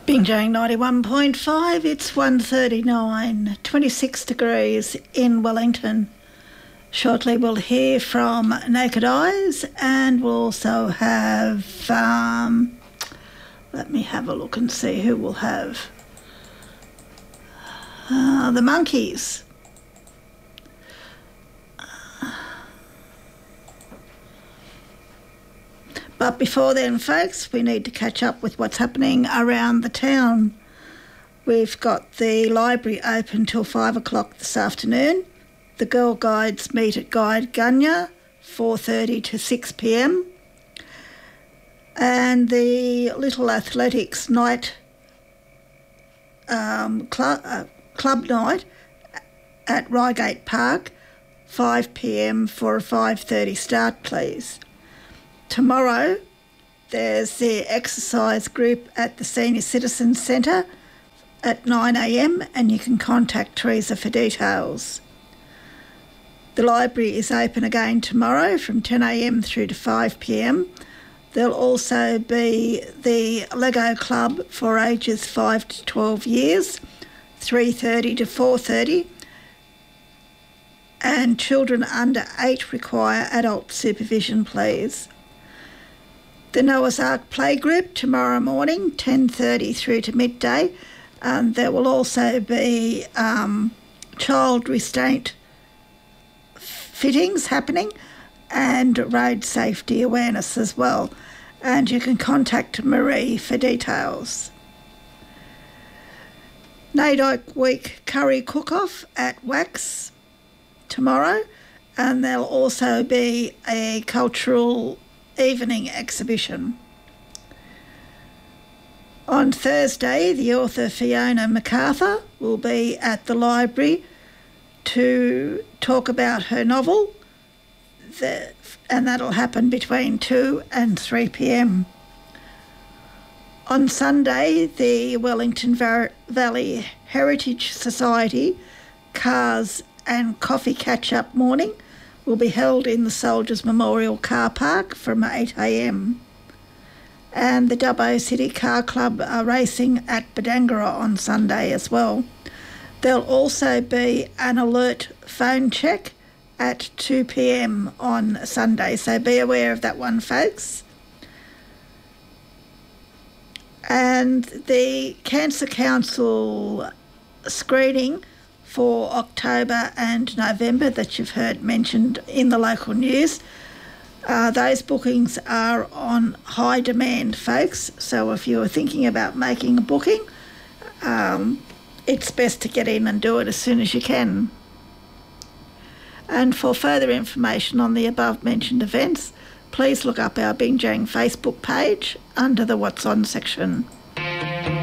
Bingjang 91.5, it's 1:39, 26 degrees in Wellington. Shortly we'll hear from Naked Eyes, and we'll also have, let me have a look and see who we'll have. The Monkeys. But before then, folks, we need to catch up with what's happening around the town. We've got the library open till 5 o'clock this afternoon. The Girl Guides meet at Guide Gunya, 4:30 to 6 p.m. And the Little Athletics night, club night at Reigate Park, 5 p.m. for a 5:30 start, please. Tomorrow, there's the exercise group at the Senior Citizens Centre at 9 a.m, and you can contact Teresa for details. The library is open again tomorrow from 10 a.m. through to 5 p.m. There'll also be the Lego Club for ages 5 to 12 years, 3:30 to 4:30, and children under 8 require adult supervision, please. The Noah's Ark Playgroup tomorrow morning, 10:30 through to midday. There will also be child restraint fittings happening and road safety awareness as well. And you can contact Marie for details. NAIDOC Week Curry Cook-Off at Wax tomorrow, and there'll also be a cultural evening exhibition. On Thursday, the author Fiona MacArthur will be at the library to talk about her novel, and that'll happen between 2 and 3 p.m. On Sunday, the Wellington Valley Heritage Society Cars and Coffee Catch-Up morning will be held in the Soldiers Memorial Car Park from 8 a.m. And the Dubbo City Car Club are racing at Badangara on Sunday as well. There'll also be an alert phone check at 2 p.m. on Sunday, so be aware of that one, folks. And the Cancer Council screening for October and November that you've heard mentioned in the local news, those bookings are on high demand, folks. So if you're thinking about making a booking, it's best to get in and do it as soon as you can. And for further information on the above mentioned events, please look up our Bingjang Facebook page under the What's On section.